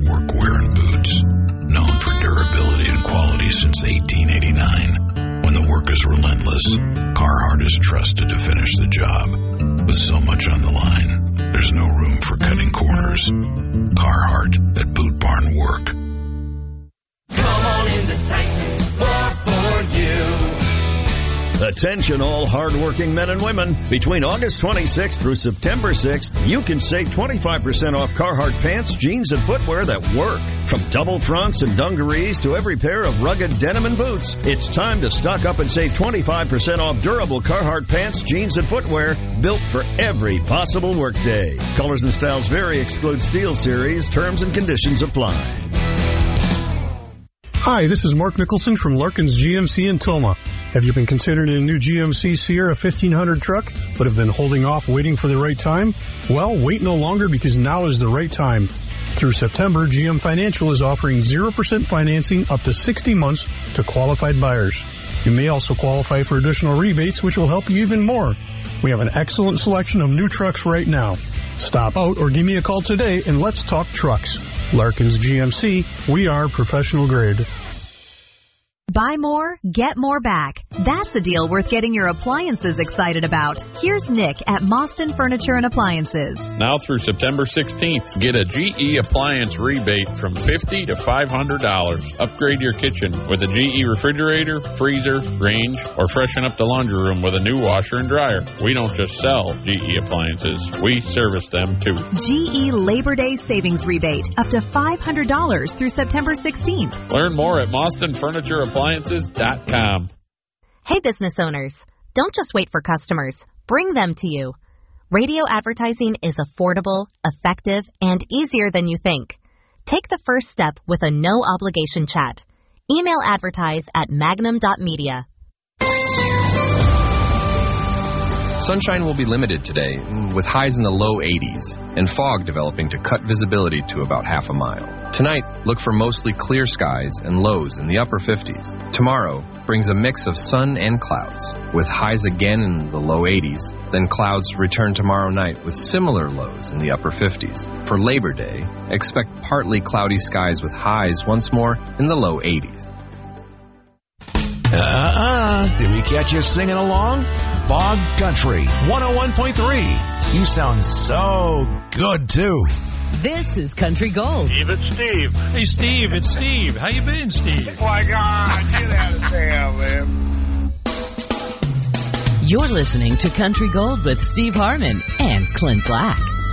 workwear and boots. Known for durability and quality since 1889. When the work is relentless, Carhartt is trusted to finish the job. With so much on the line, there's no room for cutting corners. Carhartt at Boot Barn Work. Come on into Tyson's, more for you. Attention all hard-working men and women. Between August 26th through September 6th, you can save 25% off Carhartt pants, jeans, and footwear that work. From double fronts and dungarees to every pair of rugged denim and boots, it's time to stock up and save 25% off durable Carhartt pants, jeans, and footwear built for every possible workday. Colors and styles vary. Exclude Steel Series. Terms and conditions apply. Hi, this is Mark Nicholson from Larkin's GMC in Toma. Have you been considering a new GMC Sierra 1500 truck, but have been holding off waiting for the right time? Well, wait no longer, because now is the right time. Through September, GM Financial is offering 0% financing up to 60 months to qualified buyers. You may also qualify for additional rebates, which will help you even more. We have an excellent selection of new trucks right now. Stop out or give me a call today and let's talk trucks. Larkin's GMC, we are professional grade. Buy more, get more back. That's a deal worth getting your appliances excited about. Here's Nick at Mauston Furniture and Appliances. Now through September 16th, get a GE appliance rebate from $50 to $500. Upgrade your kitchen with a GE refrigerator, freezer, range, or freshen up the laundry room with a new washer and dryer. We don't just sell GE appliances, we service them too. GE Labor Day Savings Rebate, up to $500 through September 16th. Learn more at MaustonFurnitureAppliances.com. Hey, business owners, don't just wait for customers. Bring them to you. Radio advertising is affordable, effective, and easier than you think. Take the first step with a no-obligation chat. Email advertise at magnum.media. Sunshine will be limited today, with highs in the low 80s, and fog developing to cut visibility to about half a mile. Tonight, look for mostly clear skies and lows in the upper 50s. Tomorrow brings a mix of sun and clouds, with highs again in the low 80s. Then clouds return tomorrow night with similar lows in the upper 50s. For Labor Day, expect partly cloudy skies with highs once more in the low 80s. Did we catch you singing along? Bog Country 101.3. You sound so good, too. This is Country Gold. Steve, it's Steve. Hey, Steve, it's Steve. How you been, Steve? Oh, my God. Get out of town, man. You're listening to Country Gold with Steve Harmon and Clint Black.